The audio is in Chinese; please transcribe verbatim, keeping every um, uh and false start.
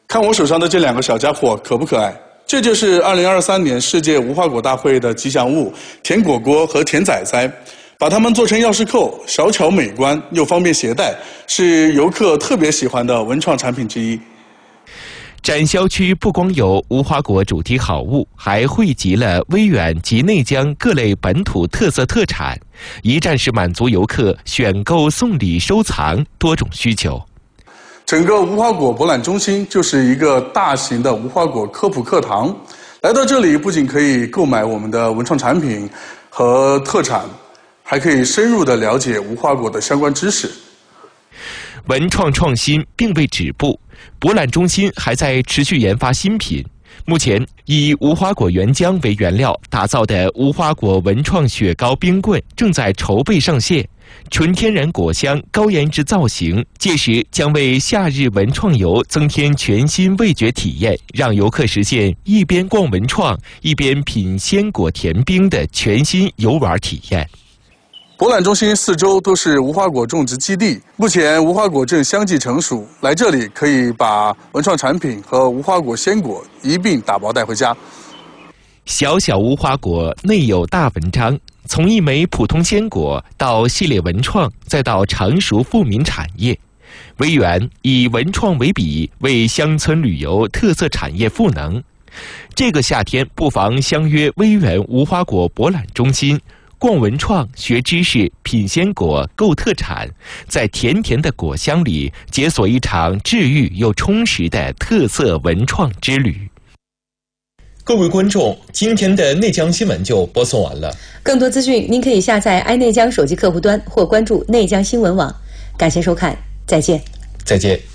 看我手上的这两个小家伙可不可爱？这就是二零二三年世界无花果大会的吉祥物甜果果和甜仔仔，把它们做成钥匙扣，小巧美观又方便携带，是游客特别喜欢的文创产品之一。 展销区不光有无花果主题好物，还汇集了威远及内江各类本土特色特产，一站式满足游客选购、送礼、收藏多种需求。 整个无花果博览中心就是一个大型的无花果科普课堂。来到这里，不仅可以购买我们的文创产品和特产，还可以深入地了解无花果的相关知识。 文创创新并未止步，博览中心还在持续研发新品。目前，以无花果原浆为原料打造的无花果文创雪糕冰棍正在筹备上线。纯天然果香、高颜值造型，届时将为夏日文创游增添全新味觉体验，让游客实现一边逛文创，一边品鲜果甜冰的全新游玩体验。 博览中心四周都是无花果种植基地，目前无花果正相继成熟，来这里可以把文创产品和无花果鲜果一并打包带回家。 小小无花果内有大文章，从一枚普通鲜果到系列文创，再到成熟富民产业。威远以文创为笔，为乡村旅游特色产业赋能。这个夏天不妨相约威远无花果博览中心，逛文创、学知识、品鲜果、购特产，在甜甜的果香里解锁一场治愈又充实的特色文创之旅。各位观众，今天的内江新闻就播送完了。 更多资讯您可以下载爱内江手机客户端或关注内江新闻网。感谢收看，再见。 再见。